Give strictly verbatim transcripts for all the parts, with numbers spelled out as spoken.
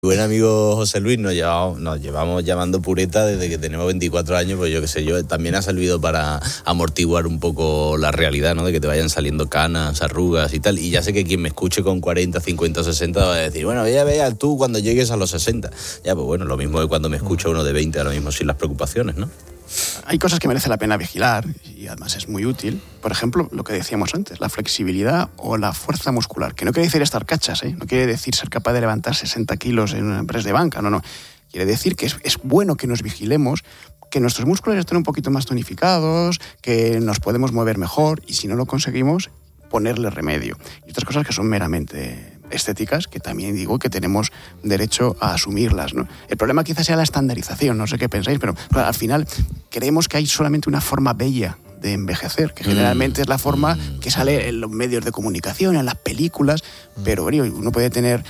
Buen amigo José Luis, nos llevamos, nos llevamos llamando pureta desde que tenemos veinticuatro años, pues yo qué sé yo, también ha servido para amortiguar un poco la realidad, ¿no? De que te vayan saliendo canas, arrugas y tal. Y ya sé que quien me escuche con cuarenta, cincuenta, sesenta va a decir, bueno, ya veas tú cuando llegues a los sesenta. Ya, pues bueno, lo mismo que cuando me escucha uno de veinte, ahora mismo sin las preocupaciones, ¿no? Hay cosas que merece la pena vigilar y además es muy útil. Por ejemplo, lo que decíamos antes, la flexibilidad o la fuerza muscular, que no quiere decir estar cachas, ¿eh? No quiere decir ser capaz de levantar sesenta kilos en una press de banca, no, no. Quiere decir que es, es bueno que nos vigilemos, que nuestros músculos estén un poquito más tonificados, que nos podemos mover mejor y si no lo conseguimos, ponerle remedio. Y otras cosas que son meramente estéticas, que también digo que tenemos derecho a asumirlas, ¿no? El problema quizás sea la estandarización, no sé qué pensáis, pero claro, al final creemos que hay solamente una forma bella de envejecer, que generalmente es la forma que sale en los medios de comunicación, en las películas, pero bueno, uno puede tener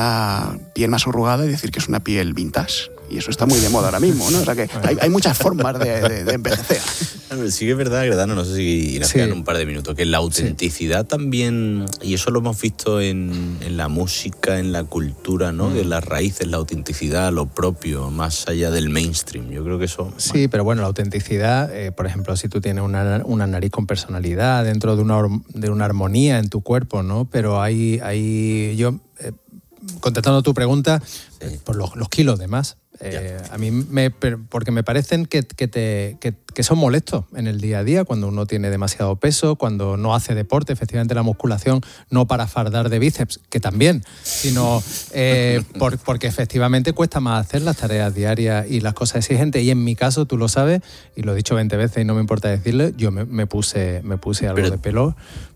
la piel más arrugada y decir que es una piel vintage. Y eso está muy de moda ahora mismo, ¿no? O sea que hay, hay muchas formas de, de, de envejecer. Sí que es verdad, Gredano, no sé si nos sí. quedan un par de minutos, que la autenticidad sí. también, y eso lo hemos visto en, en la música, en la cultura, ¿no? Mm. De las raíces, la autenticidad, lo propio, más allá del mainstream. Yo creo que eso... Sí, bueno. Pero bueno, la autenticidad, eh, por ejemplo, si tú tienes una, una nariz con personalidad, dentro de una, de una armonía en tu cuerpo, ¿no? Pero hay... hay yo, eh, contestando tu pregunta, sí. por los, los kilos de más. Eh, a mí me porque me parecen que, que, te, que, que son molestos en el día a día cuando uno tiene demasiado peso, cuando no hace deporte, efectivamente la musculación no para fardar de bíceps, que también, sino eh, por, porque efectivamente cuesta más hacer las tareas diarias y las cosas exigentes. Y en mi caso, tú lo sabes, y lo he dicho veinte veces y no me importa decirlo, yo me, me puse me puse algo Pero, de pelo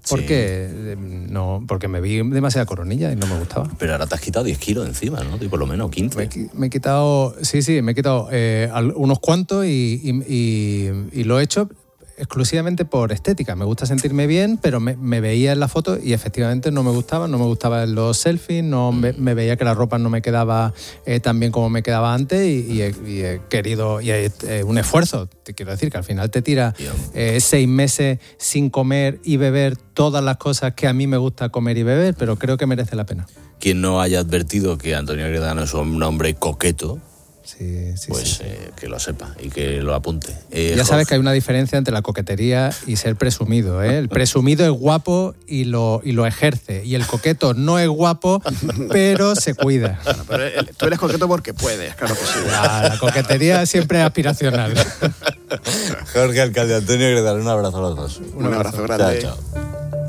porque, sí. no, porque me vi demasiada coronilla y no me gustaba. Pero ahora te has quitado diez kilos encima, ¿no? Y por lo menos quince. Me, me he quitado... Sí, sí, me he quitado eh, unos cuantos y, y, y, y lo he hecho exclusivamente por estética. Me gusta sentirme bien, pero me, me veía en la foto y efectivamente no me gustaba, no me gustaban los selfies, no me, me veía que la ropa no me quedaba eh, tan bien como me quedaba antes y, y, he, y he querido, y he, eh, un esfuerzo, te quiero decir, que al final te tira eh, seis meses sin comer y beber todas las cosas que a mí me gusta comer y beber, pero creo que merece la pena. Quien no haya advertido que Antonio Gredano es un hombre coqueto, Sí, sí, pues sí. Eh, que lo sepa y que lo apunte. Eh, ya Jorge. Sabes que hay una diferencia entre la coquetería y ser presumido, ¿eh? El presumido es guapo y lo, y lo ejerce. Y el coqueto no es guapo, pero se cuida. Bueno, pero el, tú eres coqueto porque puedes, claro que sí. La, la coquetería siempre es aspiracional. Jorge Alcalde, Antonio Gredano, un abrazo a los dos. Un, un abrazo, abrazo grande. Chao, chao.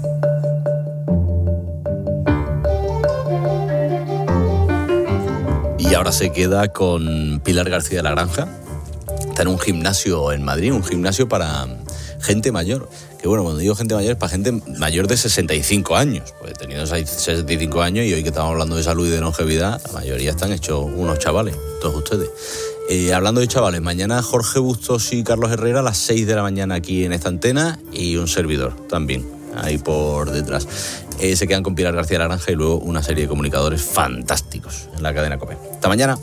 Y ahora se queda con Pilar García de la Granja. Está en un gimnasio en Madrid, un gimnasio para gente mayor. Que bueno, cuando digo gente mayor es para gente mayor de sesenta y cinco años. Pues teniendo sesenta y cinco años y hoy que estamos hablando de salud y de longevidad, la mayoría están hechos unos chavales, todos ustedes. Eh, hablando de chavales, mañana Jorge Bustos y Carlos Herrera a las seis de la mañana aquí en esta antena y un servidor también, ahí por detrás. Eh, se quedan con Pilar García de la Granja y luego una serie de comunicadores fantásticos en la cadena COPE. Hasta mañana.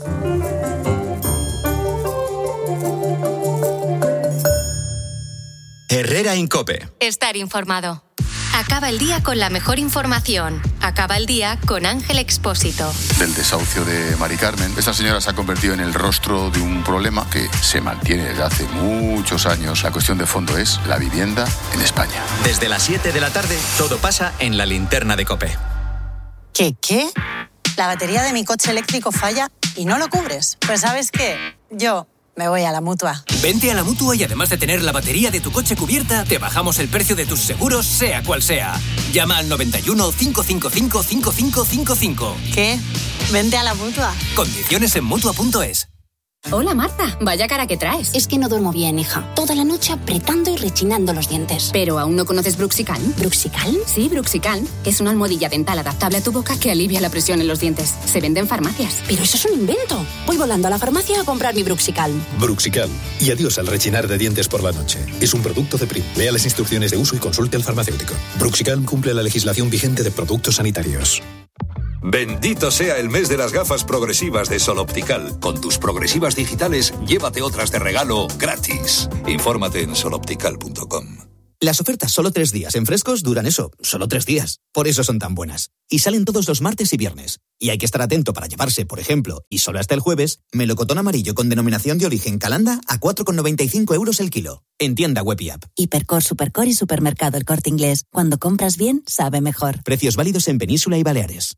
Herrera en COPE. Estar informado. Acaba el día con la mejor información. Acaba el día con Ángel Expósito. Del desahucio de Mari Carmen. Esta señora se ha convertido en el rostro de un problema que se mantiene desde hace muchos años. La cuestión de fondo es la vivienda en España. Desde las siete de la tarde, todo pasa en la linterna de COPE. ¿Qué, qué? La batería de mi coche eléctrico falla y no lo cubres. Pues ¿sabes qué? Yo me voy a la Mutua. Vente a la Mutua y además de tener la batería de tu coche cubierta, te bajamos el precio de tus seguros, sea cual sea. Llama al noventa y uno, cinco cinco cinco, cinco cinco cinco cinco. ¿Qué? Vente a la Mutua. Condiciones en Mutua punto es. Hola Marta, vaya cara que traes. Es que no duermo bien, hija. Toda la noche apretando y rechinando los dientes. ¿Pero aún no conoces Bruxicalm? ¿Bruxicalm? Sí, Bruxicalm, que es una almohadilla dental adaptable a tu boca que alivia la presión en los dientes. Se vende en farmacias. Pero eso es un invento. Voy volando a la farmacia a comprar mi Bruxicalm. Bruxicalm. Y adiós al rechinar de dientes por la noche. Es un producto de Prim. Lea las instrucciones de uso y consulte al farmacéutico. Bruxicalm cumple la legislación vigente de productos sanitarios. Bendito sea el mes de las gafas progresivas de Sol Optical. Con tus progresivas digitales, llévate otras de regalo gratis. Infórmate en sol optical punto com. Las ofertas solo tres días en Frescos duran eso, solo tres días. Por eso son tan buenas. Y salen todos los martes y viernes. Y hay que estar atento para llevarse, por ejemplo, y solo hasta el jueves, melocotón amarillo con denominación de origen Calanda a cuatro con noventa y cinco euros el kilo. En tienda web y app. Hipercor, Supercor y Supermercado El Corte Inglés. Cuando compras bien, sabe mejor. Precios válidos en Península y Baleares.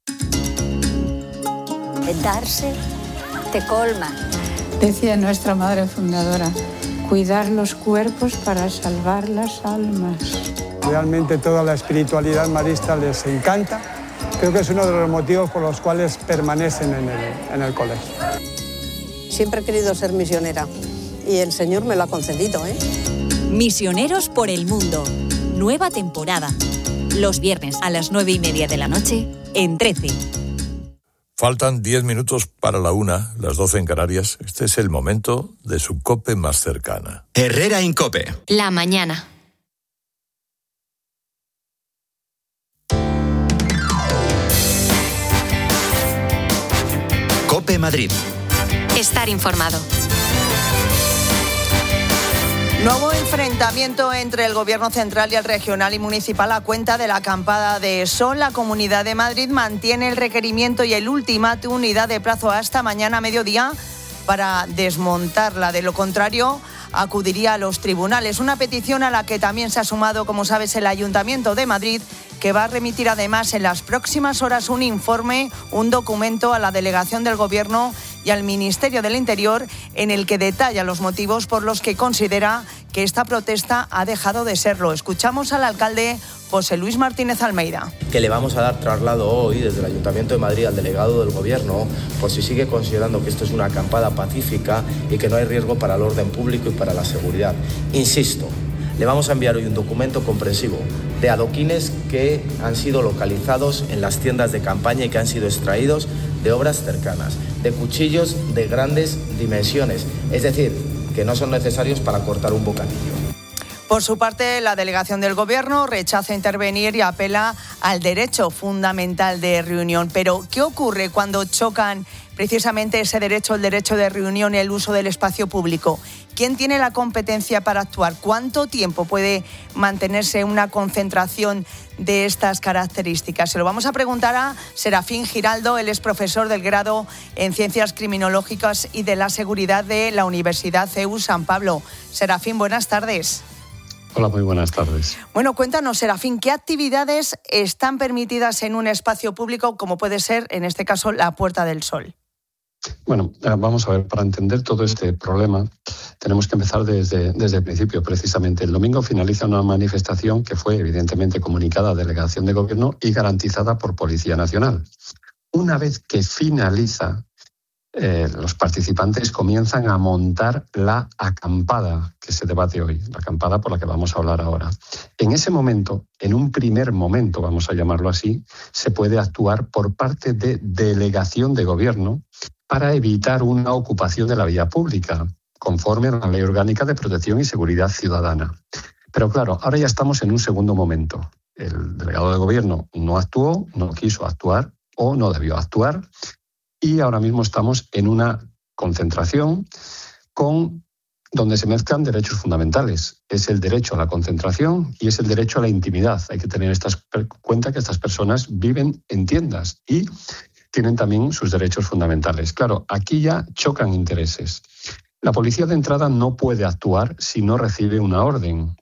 Darse te colma. Decía nuestra madre fundadora, cuidar los cuerpos para salvar las almas. Realmente toda la espiritualidad marista les encanta. Creo que es uno de los motivos por los cuales permanecen en el, en el colegio. Siempre he querido ser misionera y el Señor me lo ha concedido, ¿eh? Misioneros por el mundo. Nueva temporada. Los viernes a las nueve y media de la noche en trece. Faltan diez minutos para la una, las doce en Canarias. Este es el momento de su COPE más cercana. Herrera Incope. La mañana. COPE Madrid. Estar informado. Nuevo enfrentamiento entre el Gobierno central y el regional y municipal a cuenta de la acampada de sol. La Comunidad de Madrid mantiene el requerimiento y el ultimátum unidad de plazo hasta mañana a mediodía para desmontarla. De lo contrario, acudiría a los tribunales. Una petición a la que también se ha sumado, como sabes, el Ayuntamiento de Madrid, que va a remitir además en las próximas horas un informe, un documento a la delegación del Gobierno y al Ministerio del Interior, en el que detalla los motivos por los que considera que esta protesta ha dejado de serlo. Escuchamos al alcalde José Luis Martínez Almeida. Que le vamos a dar traslado hoy desde el Ayuntamiento de Madrid al delegado del Gobierno, por si sigue considerando que esto es una acampada pacífica y que no hay riesgo para el orden público y para la seguridad. Insisto, le vamos a enviar hoy un documento comprensivo de adoquines que han sido localizados en las tiendas de campaña y que han sido extraídos de obras cercanas, de cuchillos de grandes dimensiones, es decir, que no son necesarios para cortar un bocadillo. Por su parte, la delegación del Gobierno rechaza intervenir y apela al derecho fundamental de reunión. Pero, ¿qué ocurre cuando chocan precisamente ese derecho, el derecho de reunión y el uso del espacio público? ¿Quién tiene la competencia para actuar? ¿Cuánto tiempo puede mantenerse una concentración de estas características? Se lo vamos a preguntar a Serafín Giraldo. Él es profesor del grado en Ciencias Criminológicas y de la Seguridad de la Universidad C E U San Pablo. Serafín, buenas tardes. Hola, muy buenas tardes. Bueno, cuéntanos, Serafín, ¿qué actividades están permitidas en un espacio público como puede ser, en este caso, la Puerta del Sol? Bueno, vamos a ver, para entender todo este problema tenemos que empezar desde, desde el principio, precisamente. El domingo finaliza una manifestación que fue evidentemente comunicada a Delegación de Gobierno y garantizada por Policía Nacional. Una vez que finaliza, eh, los participantes comienzan a montar la acampada que se debate hoy, la acampada por la que vamos a hablar ahora. En ese momento, en un primer momento, vamos a llamarlo así, se puede actuar por parte de Delegación de Gobierno para evitar una ocupación de la vía pública, conforme a la Ley Orgánica de Protección y Seguridad Ciudadana. Pero claro, ahora ya estamos en un segundo momento. El delegado de Gobierno no actuó, no quiso actuar o no debió actuar, y ahora mismo estamos en una concentración con donde se mezclan derechos fundamentales. Es el derecho a la concentración y es el derecho a la intimidad. Hay que tener en cuenta que estas personas viven en tiendas y tienen también sus derechos fundamentales. Claro, aquí ya chocan intereses. La policía de entrada no puede actuar si no recibe una orden.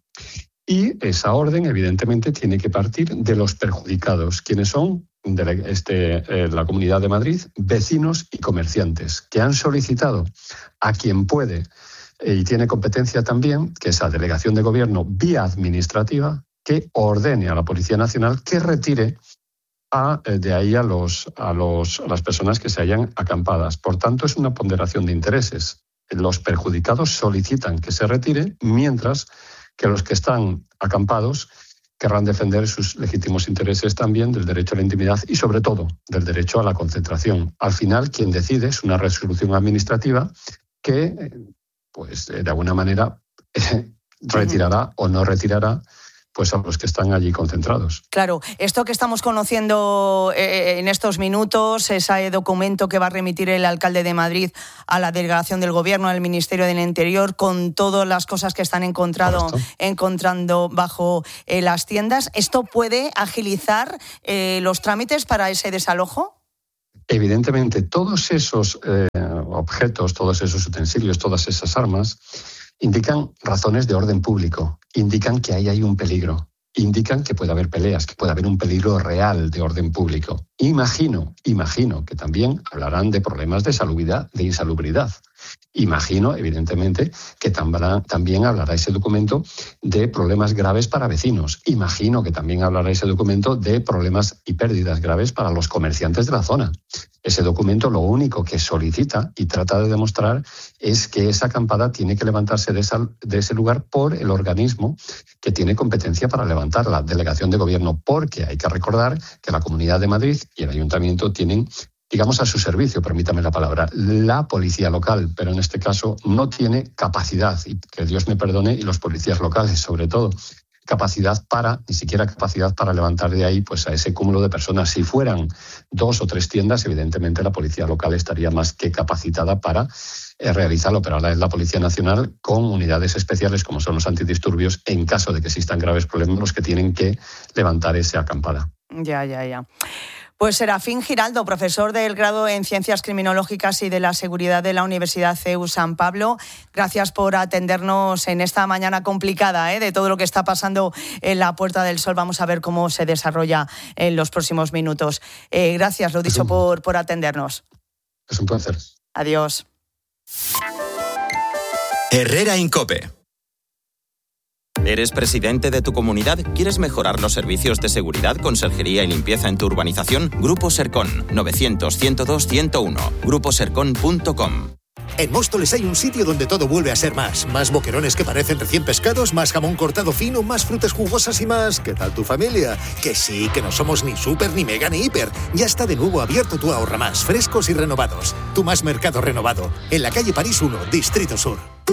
Y esa orden, evidentemente, tiene que partir de los perjudicados, quienes son de este, eh, la Comunidad de Madrid, vecinos y comerciantes, que han solicitado a quien puede eh, y tiene competencia también, que es la Delegación de Gobierno vía administrativa, que ordene a la Policía Nacional que retire a, de ahí a, los, a, los, a las personas que se hayan acampadas. Por tanto, es una ponderación de intereses. Los perjudicados solicitan que se retire, mientras que los que están acampados querrán defender sus legítimos intereses también del derecho a la intimidad y, sobre todo, del derecho a la concentración. Al final, quien decide es una resolución administrativa que, pues, de alguna manera, retirará o no retirará pues a los que están allí concentrados. Claro, esto que estamos conociendo eh, en estos minutos, ese documento que va a remitir el alcalde de Madrid a la delegación del Gobierno, al Ministerio del Interior, con todas las cosas que están encontrado, encontrando bajo eh, las tiendas, ¿esto puede agilizar eh, los trámites para ese desalojo? Evidentemente, todos esos eh, objetos, todos esos utensilios, todas esas armas, indican razones de orden público, indican que ahí hay un peligro, indican que puede haber peleas, que puede haber un peligro real de orden público. Imagino, imagino que también hablarán de problemas de salubridad, de insalubridad. Imagino, evidentemente, que también hablará ese documento de problemas graves para vecinos. Imagino que también hablará ese documento de problemas y pérdidas graves para los comerciantes de la zona. Ese documento lo único que solicita y trata de demostrar es que esa acampada tiene que levantarse de, esa, de ese lugar por el organismo que tiene competencia para levantar, la delegación de gobierno, porque hay que recordar que la Comunidad de Madrid y el Ayuntamiento tienen, digamos, a su servicio, permítame la palabra, la policía local, pero en este caso no tiene capacidad, y que Dios me perdone, y los policías locales sobre todo, capacidad para, ni siquiera capacidad para levantar de ahí pues a ese cúmulo de personas. Si fueran dos o tres tiendas, evidentemente la policía local estaría más que capacitada para eh, realizarlo, pero ahora es la Policía Nacional con unidades especiales como son los antidisturbios, en caso de que existan graves problemas, los que tienen que levantar esa acampada. Ya, ya, ya. Pues Serafín Giraldo, profesor del grado en Ciencias Criminológicas y de la Seguridad de la Universidad C E U San Pablo, gracias por atendernos en esta mañana complicada, ¿eh? de todo lo que está pasando en la Puerta del Sol. Vamos a ver cómo se desarrolla en los próximos minutos. Eh, gracias, lo dicho, por, por atendernos. Es un placer. Adiós. Herrera Incope. ¿Eres presidente de tu comunidad? ¿Quieres mejorar los servicios de seguridad, conserjería y limpieza en tu urbanización? Grupo Sercon, novecientos, ciento dos, ciento uno. grupo sercon punto com. En Móstoles hay un sitio donde todo vuelve a ser más. Más boquerones que parecen recién pescados, más jamón cortado fino, más frutas jugosas y más... ¿Qué tal tu familia? Que sí, que no somos ni súper, ni mega, ni hiper. Ya está de nuevo abierto tu Ahorra Más, frescos y renovados. Tu Más Mercado renovado. En la calle París uno, Distrito Sur.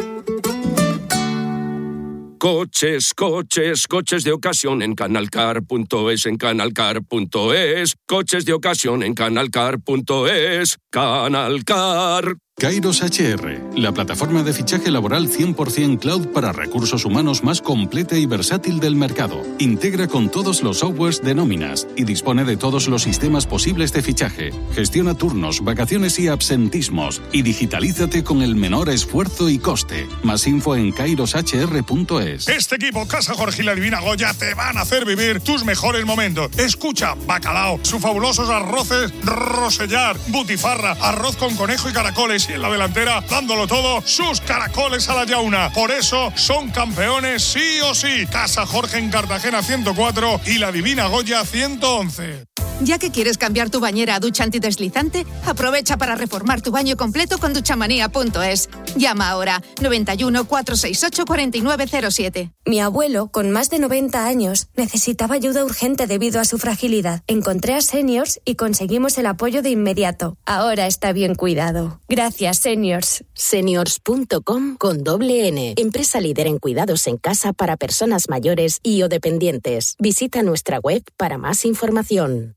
Coches, coches, coches de ocasión en canalcar punto es, en canalcar punto es. Coches de ocasión en canalcar punto es. Canalcar. Kairos H R, la plataforma de fichaje laboral cien por ciento cloud para recursos humanos más completa y versátil del mercado. Integra con todos los softwares de nóminas y dispone de todos los sistemas posibles de fichaje. Gestiona turnos, vacaciones y absentismos y digitalízate con el menor esfuerzo y coste. Más info en kairos h r punto es. Este equipo, Casa Jorge y la Divina Goya, te van a hacer vivir tus mejores momentos. Escucha, bacalao, sus fabulosos arroces Rosellar, butifarra, arroz con conejo y caracoles, y en la delantera, dándolo todo, sus caracoles a la yauna. Por eso son campeones sí o sí. Casa Jorge en Cartagena ciento cuatro y la Divina Goya ciento once. Ya que quieres cambiar tu bañera a ducha antideslizante, aprovecha para reformar tu baño completo con duchamanía punto es. Llama ahora noventa y uno, cuatrocientos sesenta y ocho, cuarenta y nueve cero siete. Mi abuelo, con más de noventa años, necesitaba ayuda urgente debido a su fragilidad. Encontré a Seniors y conseguimos el apoyo de inmediato. Ahora está bien cuidado. Gracias, Seniors. Seniors punto com con doble N. Empresa líder en cuidados en casa para personas mayores y o dependientes. Visita nuestra web para más información.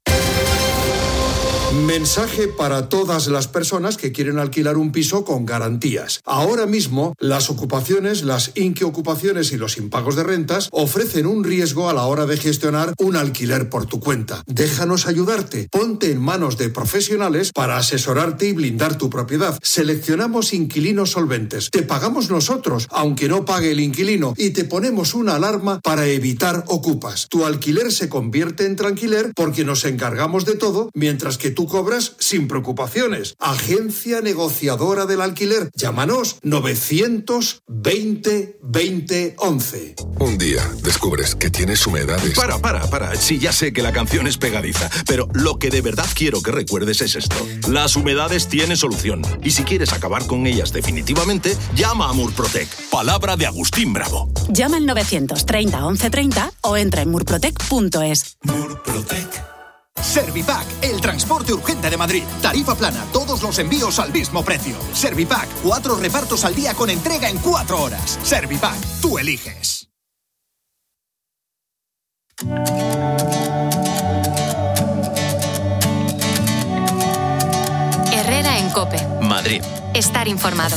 Mensaje para todas las personas que quieren alquilar un piso con garantías. Ahora mismo, las ocupaciones, las inquiocupaciones y los impagos de rentas ofrecen un riesgo a la hora de gestionar un alquiler por tu cuenta. Déjanos ayudarte. Ponte en manos de profesionales para asesorarte y blindar tu propiedad. Seleccionamos inquilinos solventes. Te pagamos nosotros, aunque no pague el inquilino, y te ponemos una alarma para evitar ocupas. Tu alquiler se convierte en tranquiler porque nos encargamos de todo, mientras que tú cobras sin preocupaciones. Agencia negociadora del alquiler. Llámanos novecientos veinte veinte once. Un día descubres que tienes humedades. Para, para, para. Sí, ya sé que la canción es pegadiza, pero lo que de verdad quiero que recuerdes es esto. Las humedades tienen solución. Y si quieres acabar con ellas definitivamente, llama a Murprotec. Palabra de Agustín Bravo. Llama al novecientos treinta once treinta o entra en murprotec punto es. Murprotec. Servipack, el transporte urgente de Madrid. Tarifa plana, todos los envíos al mismo precio. Servipack, cuatro repartos al día con entrega en cuatro horas. Servipack, tú eliges. Herrera en COPE. Madrid. Estar informado.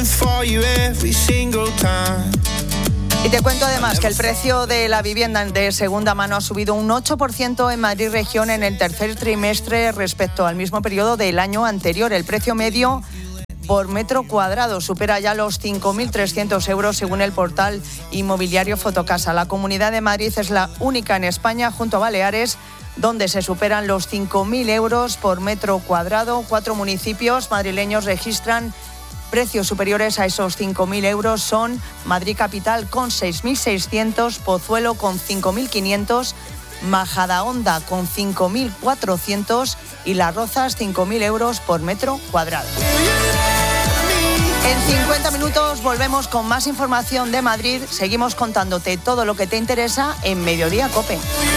Y te cuento además que el precio de la vivienda de segunda mano ha subido un ocho por ciento en Madrid Región en el tercer trimestre respecto al mismo periodo del año anterior. El precio medio por metro cuadrado supera ya los cinco mil trescientos euros según el portal inmobiliario Fotocasa. La Comunidad de Madrid es la única en España, junto a Baleares, donde se superan los cinco mil euros por metro cuadrado. Cuatro municipios madrileños registran precios superiores a esos cinco mil euros. Son Madrid Capital con seis mil seiscientos, Pozuelo con cinco mil quinientos, Majadahonda con cinco mil cuatrocientos y Las Rozas cinco mil euros por metro cuadrado. En cincuenta minutos volvemos con más información de Madrid. Seguimos contándote todo lo que te interesa en Mediodía COPE.